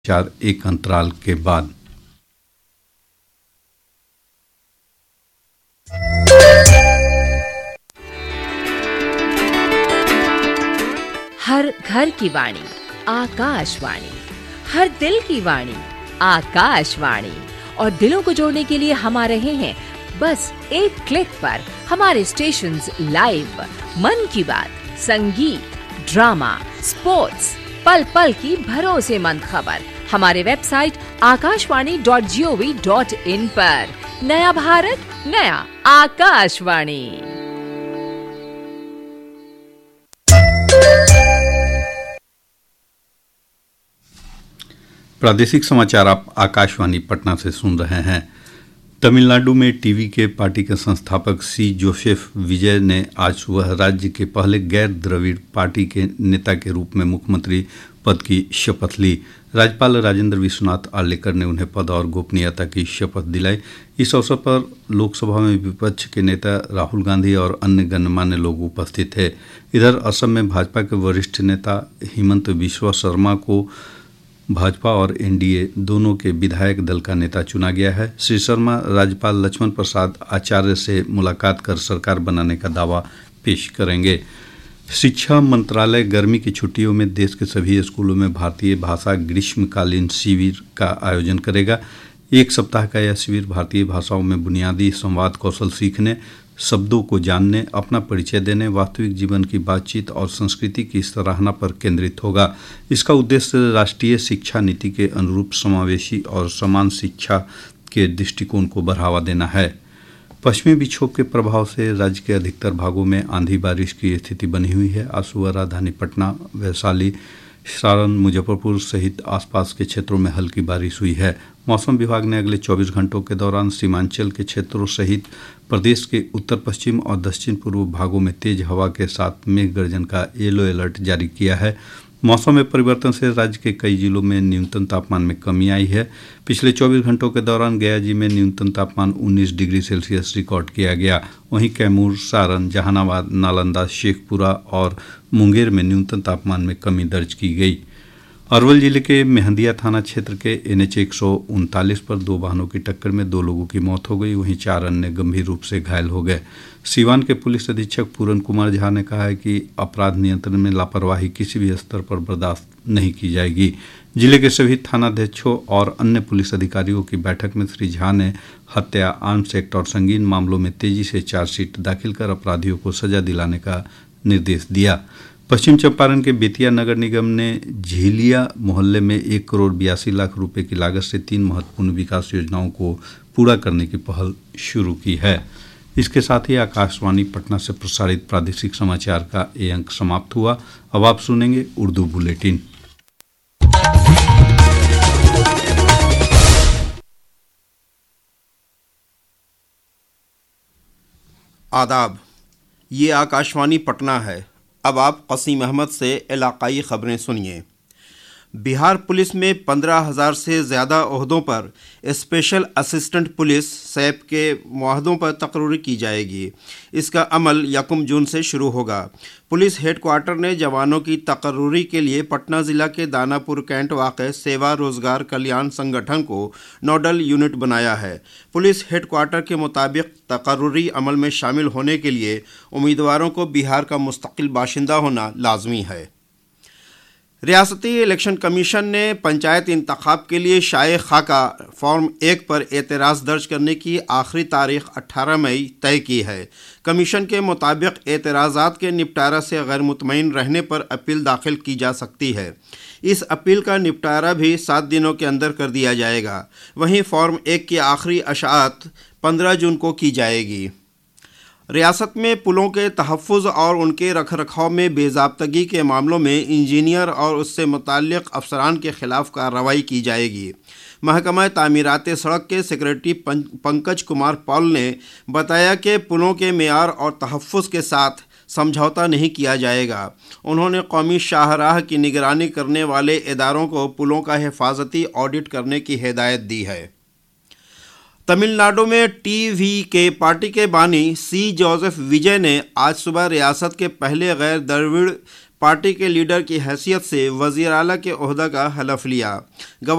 एक अंतराल के बाद। हर घर की वाणी आकाशवाणी, हर दिल की वाणी आकाशवाणी। और दिलों को जोड़ने के लिए हम आ रहे हैं बस एक क्लिक पर। हमारे स्टेशंस लाइव, मन की बात, संगीत, ड्रामा, स्पोर्ट्स, पल पल की भरोसेमंद खबर हमारे वेबसाइट akashwani.gov.in पर। नया भारत, नया आकाशवाणी। प्रादेशिक समाचार आप आकाशवाणी पटना से सुन रहे हैं। तमिलनाडु में टीवी के पार्टी के संस्थापक सी जोसेफ विजय ने आज सुबह राज्य के पहले गैर द्रविड़ पार्टी के नेता के रूप में मुख्यमंत्री पद की शपथ ली। राज्यपाल राजेंद्र विश्वनाथ आर्लेकर ने उन्हें पद और गोपनीयता की शपथ दिलाई। इस अवसर पर लोकसभा में विपक्ष के नेता राहुल गांधी और अन्य गणमान्य लोग उपस्थित थे। इधर असम में भाजपा के वरिष्ठ नेता हिमंत बिस्वा शर्मा को भाजपा और एनडीए दोनों के विधायक दल का नेता चुना गया है। श्री शर्मा राज्यपाल लक्ष्मण प्रसाद आचार्य से मुलाकात कर सरकार बनाने का दावा पेश करेंगे। शिक्षा मंत्रालय गर्मी की छुट्टियों में देश के सभी स्कूलों में भारतीय भाषा ग्रीष्मकालीन शिविर का आयोजन करेगा। एक सप्ताह का यह शिविर भारतीय भाषाओं में बुनियादी संवाद कौशल सीखने, शब्दों को जानने, अपना परिचय देने, वास्तविक जीवन की बातचीत और संस्कृति की सराहना पर केंद्रित होगा। इसका उद्देश्य राष्ट्रीय शिक्षा नीति के अनुरूप समावेशी और समान शिक्षा के दृष्टिकोण को बढ़ावा देना है। पश्चिमी विक्षोभ के प्रभाव से राज्य के अधिकतर भागों में आंधी बारिश की स्थिति बनी हुई है। आज सुबह राजधानी पटना, वैशाली, सारण, मुजफ्फरपुर सहित आसपास के क्षेत्रों में हल्की बारिश हुई है। मौसम विभाग ने अगले 24 घंटों के दौरान सीमांचल के क्षेत्रों सहित प्रदेश के उत्तर पश्चिम और दक्षिण पूर्व भागों में तेज हवा के साथ मेघ गर्जन का येलो अलर्ट जारी किया है। मौसम में परिवर्तन से राज्य के कई जिलों में न्यूनतम तापमान में कमी आई है। पिछले 24 घंटों के दौरान गया जिले में न्यूनतम तापमान 19 डिग्री सेल्सियस रिकॉर्ड किया गया। वहीं कैमूर, सारण, जहानाबाद, नालंदा, शेखपुरा और मुंगेर में न्यूनतम तापमान में कमी दर्ज की गई। अरवल जिले के मेहंदिया थाना क्षेत्र के NH 139 पर दो वाहनों की टक्कर में 2 लोगों की मौत हो गई, वहीं 4 अन्य गंभीर रूप से घायल हो गए। सीवान के पुलिस अधीक्षक पूरन कुमार झा ने कहा है कि अपराध नियंत्रण में लापरवाही किसी भी स्तर पर बर्दाश्त नहीं की जाएगी। जिले के सभी थानाध्यक्षों और अन्य पुलिस अधिकारियों की बैठक में श्री झा ने हत्या, आर्म्स एक्ट और संगीन मामलों में तेजी से चार्जशीट दाखिल कर अपराधियों को सजा दिलाने का निर्देश दिया। पश्चिम चंपारण के बेतिया नगर निगम ने झीलिया मोहल्ले में 1 करोड़ 82 लाख रुपए की लागत से 3 महत्वपूर्ण विकास योजनाओं को पूरा करने की पहल शुरू की है। इसके साथ ही आकाशवाणी पटना से प्रसारित प्रादेशिक समाचार का ये अंक समाप्त हुआ। अब आप सुनेंगे उर्दू बुलेटिन। आदाब, ये आकाशवाणी पटना है। अब आप कसीम अहमद से इलाकाई खबरें सुनिए। बिहार पुलिस में 15,000 से ज़्यादा ओहदों पर स्पेशल असिस्टेंट पुलिस सैप के मुआहदों पर तकर्री की जाएगी। इसका अमल 1 जून से शुरू होगा। पुलिस हेडक्वार्टर ने जवानों की तकर्री के लिए पटना ज़िला के दानापुर कैंट वाक़े सेवा रोजगार कल्याण संगठन को नोडल यूनिट बनाया है। पुलिस हेडक्वार्टर के मुताबिक तकर्री अमल में शामिल होने के लिए उम्मीदवारों को बिहार का मुस्तकिल बाशिंदा होना लाजमी है। रियासती इलेक्शन कमीशन ने पंचायत इंतखाब के लिए शाये खाका फॉर्म 1 पर एतराज़ दर्ज करने की आखिरी तारीख 18 मई तय की है। कमीशन के मुताबिक एतराज़ात के निपटारा से गैर मुतमईन रहने पर अपील दाखिल की जा सकती है। इस अपील का निपटारा भी 7 दिनों के अंदर कर दिया जाएगा। वहीं फॉर्म 1 की आखिरी अशाअत 15 जून को की जाएगी। रियासत में पुलों के तहफ़्फ़ुज़ और उनके रखरखाव में बेज़ाब्तगी के मामलों में इंजीनियर और उससे मुताल्लिक़ अफसरान के ख़िलाफ़ कार्रवाई की जाएगी। महकमा तामीरात सड़क के सेक्रेटरी पंकज कुमार पॉल ने बताया कि पुलों के मेयार और तहफ़्फ़ुज़ के साथ समझौता नहीं किया जाएगा। उन्होंने कौमी शाहराह की निगरानी करने वाले इदारों को पुलों का हिफाजती ऑडिट करने की हिदायत दी है। तमिलनाडु में टीवीके पार्टी के बानी सी जोसेफ विजय ने आज सुबह रियासत के पहले गैर द्रविड़ पार्टी के लीडर की हैसियत से वज़ीर आला के ओहदा का हलफ लिया।